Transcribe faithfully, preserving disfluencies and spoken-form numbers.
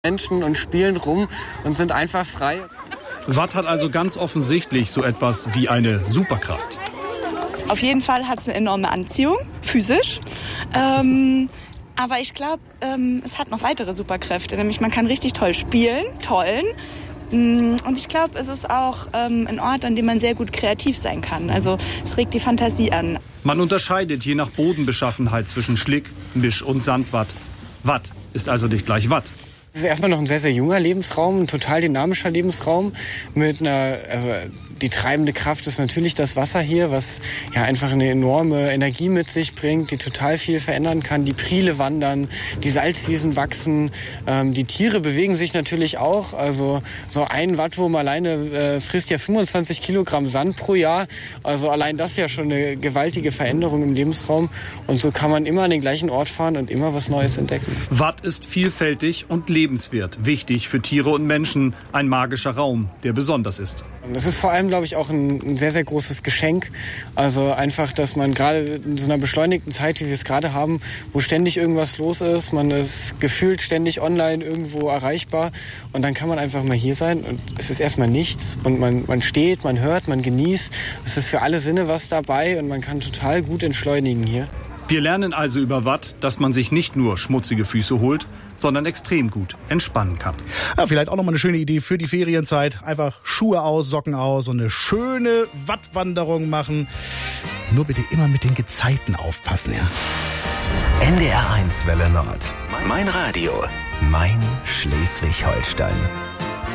Menschen und spielen rum und sind einfach frei. Watt hat also ganz offensichtlich so etwas wie eine Superkraft. Auf jeden Fall hat es eine enorme Anziehung, physisch. Ähm, aber ich glaube, ähm, es hat noch weitere Superkräfte. Nämlich man kann richtig toll spielen, tollen. Und ich glaube, es ist auch ähm, ein Ort, an dem man sehr gut kreativ sein kann. Also es regt die Fantasie an. Man unterscheidet je nach Bodenbeschaffenheit zwischen Schlick, Misch und Sandwatt. Watt ist also nicht gleich Watt. Es ist erstmal noch ein sehr, sehr junger Lebensraum, ein total dynamischer Lebensraum mit einer, also die treibende Kraft ist natürlich das Wasser hier, was ja einfach eine enorme Energie mit sich bringt, die total viel verändern kann. Die Priele wandern, die Salzwiesen wachsen, ähm, die Tiere bewegen sich natürlich auch. Also so ein Wattwurm alleine äh, frisst ja fünfundzwanzig Kilogramm Sand pro Jahr. Also allein das ist ja schon eine gewaltige Veränderung im Lebensraum. Und so kann man immer an den gleichen Ort fahren und immer was Neues entdecken. Watt ist vielfältig und lebenswert, wichtig für Tiere und Menschen. Ein magischer Raum, der besonders ist. Das ist vor allem, glaube ich, auch ein, ein sehr, sehr großes Geschenk. Also einfach, dass man gerade in so einer beschleunigten Zeit, wie wir es gerade haben, wo ständig irgendwas los ist, man ist gefühlt ständig online irgendwo erreichbar und dann kann man einfach mal hier sein und es ist erstmal nichts und man, man steht, man hört, man genießt. Es ist für alle Sinne was dabei und man kann total gut entschleunigen hier. Wir lernen also über Watt, dass man sich nicht nur schmutzige Füße holt, sondern extrem gut entspannen kann. Ja, vielleicht auch nochmal eine schöne Idee für die Ferienzeit. Einfach Schuhe aus, Socken aus und eine schöne Wattwanderung machen. Nur bitte immer mit den Gezeiten aufpassen, ja. N D R eins Welle Nord. Mein Radio. Mein Schleswig-Holstein.